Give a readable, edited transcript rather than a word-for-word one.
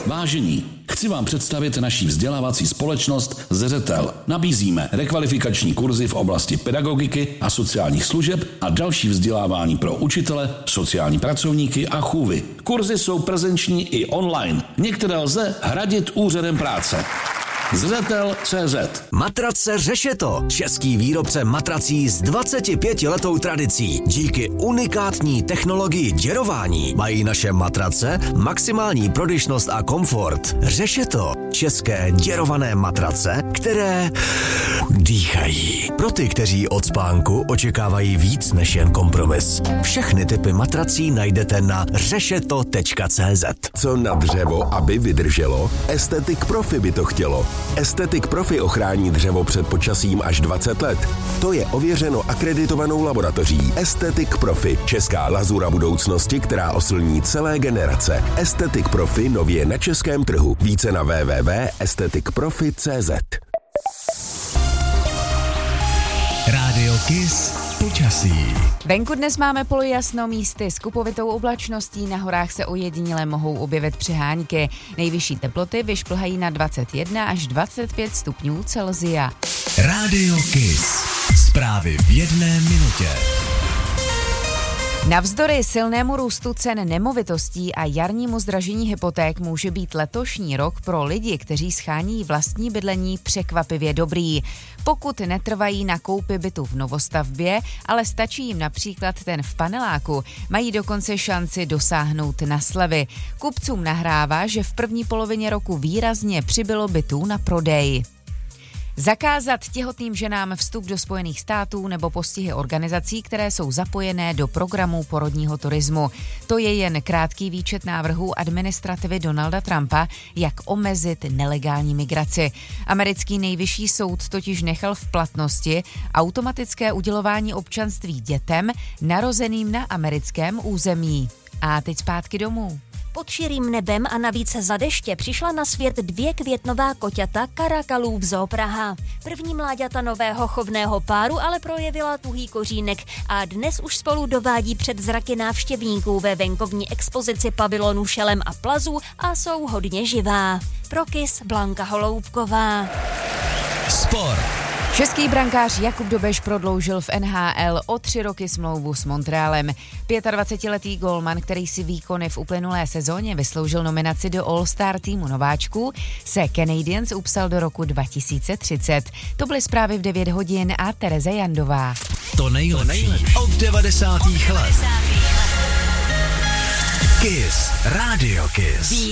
Vážení, chci vám představit naší vzdělávací společnost Zřetel. Nabízíme rekvalifikační kurzy v oblasti pedagogiky a sociálních služeb a další vzdělávání pro učitele, sociální pracovníky a chůvy. Kurzy jsou prezenční i online. Některé lze hradit úřadem práce. Zřetel.cz. Matrace Řešeto. Český výrobce matrací s 25letou tradicí. Díky unikátní technologii děrování mají naše matrace maximální prodyšnost a komfort. Řešeto. České děrované matrace, které dýchají. Pro ty, kteří od spánku očekávají víc než jen kompromis. Všechny typy matrací najdete na řešeto.cz. Co na dřevo, aby vydrželo? Estetik Profi by to chtělo. Estetik Profi ochrání dřevo před počasím až 20 let. To je ověřeno akreditovanou laboratoří. Estetik Profi, česká lazura budoucnosti, která oslní celé generace. Estetik Profi nově na českém trhu. Více na www.estetikprofi.cz. Rádio Kiss počasí. Venku dnes máme polojasno, místy s kupovitou oblačností, na horách se ojediněle mohou objevit přehánky. Nejvyšší teploty vyšplhají na 21 až 25 stupňů Celsia. Rádio Kiss. Zprávy v 1 minutě. Navzdory silnému růstu cen nemovitostí a jarnímu zdražení hypoték může být letošní rok pro lidi, kteří schání vlastní bydlení, překvapivě dobrý. Pokud netrvají na koupi bytu v novostavbě, ale stačí jim například ten v paneláku, mají dokonce šanci dosáhnout na slevy. Kupcům nahrává, že v první polovině roku výrazně přibylo bytů na prodej. Zakázat těhotným ženám vstup do Spojených států nebo postihy organizací, které jsou zapojené do programu porodního turismu. To je jen krátký výčet návrhů administrativy Donalda Trumpa, jak omezit nelegální migraci. Americký nejvyšší soud totiž nechal v platnosti automatické udělování občanství dětem narozeným na americkém území. A teď zpátky domů. Pod širým nebem a navíc za deště přišla na svět 2 květnová koťata Karakalův Zoo Praha. První mláďata nového chovného páru ale projevila tuhý kořínek a dnes už spolu dovádí před zraky návštěvníků ve venkovní expozici pavilonu šelem a plazů a jsou hodně živá. Pro Kiss Blanka Holoubková. Sport. Český brankář Jakub Dobeš prodloužil v NHL o 3 roky smlouvu s Montrealem. 25letý gólman, který si výkony v uplynulé sezóně vysloužil nominaci do All-Star týmu nováčků, se Canadiens upsal do roku 2030. To byly zprávy v 9 hodin a Tereza Jandová. To nejlepší od 90. let. Kiss. Rádio Kiss.